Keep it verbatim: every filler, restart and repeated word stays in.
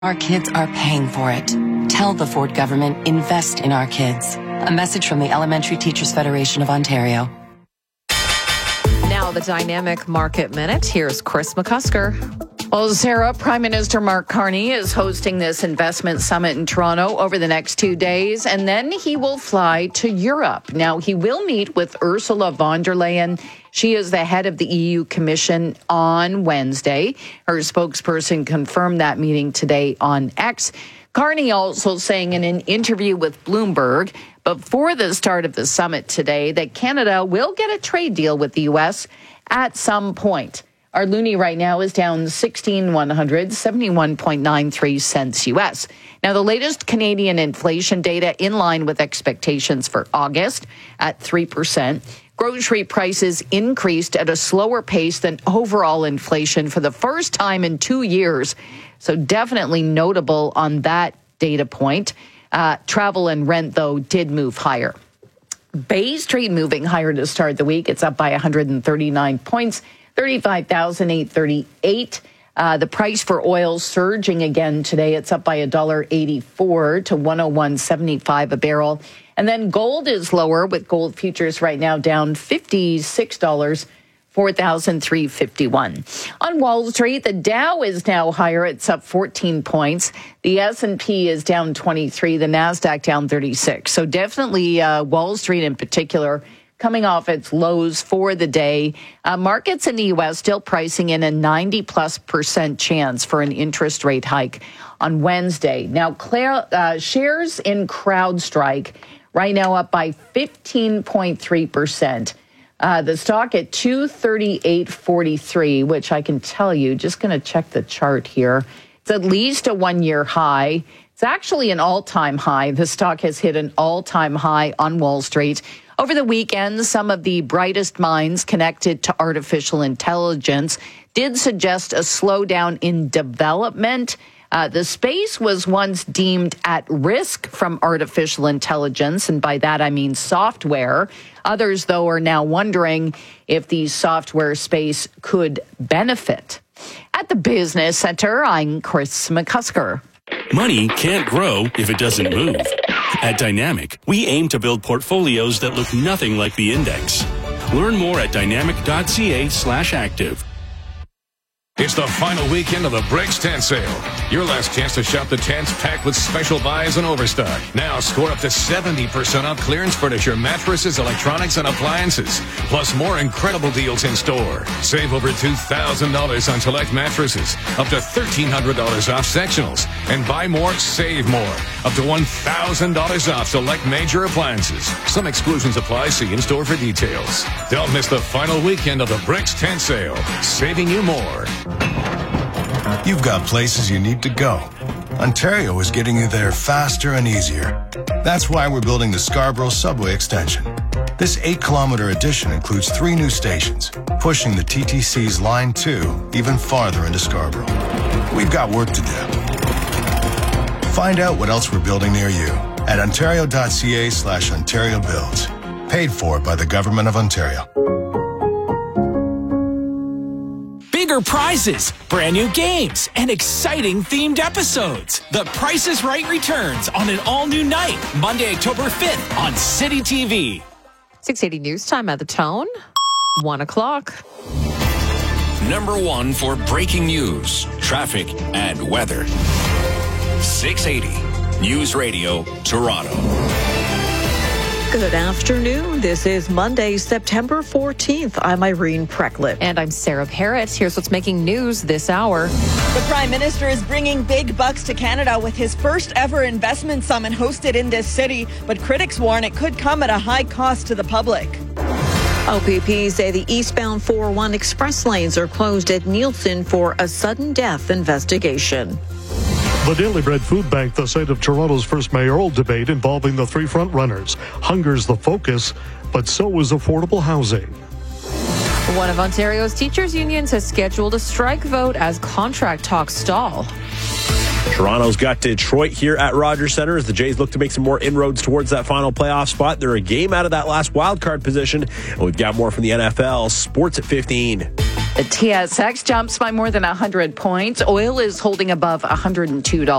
Our kids are paying for it. Tell the Ford government, invest in our kids. A message from the Elementary Teachers Federation of Ontario. Now the Dynamic Market Minute. Here's Chris McCusker. Well, Sarah, Prime Minister Mark Carney is hosting this investment summit in Toronto over the next two days, and then he will fly to Europe. Now, he will meet with Ursula von der Leyen. She is the head of the E U Commission on Wednesday. Her spokesperson confirmed that meeting today on X. Carney also saying in an interview with Bloomberg before the start of the summit today that Canada will get a trade deal with the U S at some point. Our loonie right now is down sixteen one hundred, seventy-one point nine three cents U S. Now, the latest Canadian inflation data in line with expectations for August at three percent. Grocery prices increased at a slower pace than overall inflation for the first time in two years. So definitely notable on that data point. Uh, travel and rent, though, did move higher. Bay Street moving higher to start the week. It's up by one hundred thirty-nine points. thirty-five thousand eight hundred thirty-eight. Uh, the price for oil surging again today. It's up by one dollar eighty-four to one oh one seventy-five a barrel. And then gold is lower, with gold futures right now down fifty-six dollars, four thousand three hundred fifty-one. On Wall Street, the Dow is now higher. It's up fourteen points. The S and P is down twenty-three. The NASDAQ down thirty-six. So definitely uh, Wall Street in particular coming off its lows for the day. Uh, markets in the U S still pricing in a ninety plus percent chance for an interest rate hike on Wednesday. Now, Claire, uh, shares in CrowdStrike right now up by fifteen point three percent. Uh, the stock at two thirty-eight forty-three, which I can tell you, just going to check the chart here. It's at least a one-year high. It's actually an all-time high. The stock has hit an all-time high on Wall Street. Over the weekend, some of the brightest minds connected to artificial intelligence did suggest a slowdown in development. Uh, the space was once deemed at risk from artificial intelligence, and by that I mean software. Others, though, are now wondering if the software space could benefit. At the Business Center, I'm Chris McCusker. Money can't grow if it doesn't move. At Dynamic, we aim to build portfolios that look nothing like the index. Learn more at dynamic.ca slash active. It's the final weekend of the Bricks Tent Sale. Your last chance to shop the tents packed with special buys and overstock. Now score up to seventy percent off clearance furniture, mattresses, electronics, and appliances. Plus more incredible deals in store. Save over two thousand dollars on select mattresses. Up to thirteen hundred dollars off sectionals. And buy more, save more. Up to one thousand dollars off select major appliances. Some exclusions apply. See in store for details. Don't miss the final weekend of the Bricks Tent Sale. Saving you more. You've got places you need to go. Ontario is getting you there faster and easier. That's why we're building the Scarborough Subway Extension. This eight-kilometer addition includes three new stations, pushing the T T C's Line two even farther into Scarborough. We've got work to do. Find out what else we're building near you at ontario.ca slash Ontario Builds. Paid for by the Government of Ontario. Bigger prizes, brand new games, and exciting themed episodes. The Price is Right returns on an all-new night, Monday, October fifth on City T V. six eighty News Time at the Tone, one o'clock. Number one for breaking news, traffic, and weather. six eighty News Radio, Toronto. Good afternoon. This is Monday, September fourteenth. I'm Irene Precklett. And I'm Sarah Parrott. Here's what's making news this hour. The Prime Minister is bringing big bucks to Canada with his first ever investment summit hosted in this city, but critics warn it could come at a high cost to the public. O P P say the eastbound four oh one express lanes are closed at Nielsen for a sudden death investigation. The Daily Bread Food Bank, the site of Toronto's first mayoral debate involving the three frontrunners. Hunger's the focus, but so is affordable housing. One of Ontario's teachers' unions has scheduled a strike vote as contract talks stall. Toronto's got Detroit here at Rogers Centre as the Jays look to make some more inroads towards that final playoff spot. They're a game out of that last wild card position, and we've got more from the N F L. Sports at fifteen. The T S X jumps by more than one hundred points. Oil is holding above one hundred two dollars.